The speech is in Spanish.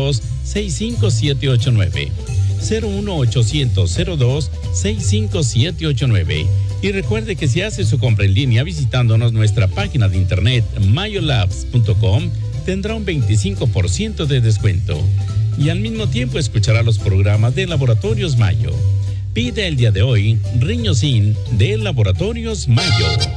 01-800-02-65789. 01-800-02-65789. Y recuerde que si hace su compra en línea visitándonos nuestra página de internet mayolabs.com, tendrá un 25% de descuento. Y al mismo tiempo escuchará los programas de Laboratorios Mayo. Pide el día de hoy Riño Sin de Laboratorios Mayo.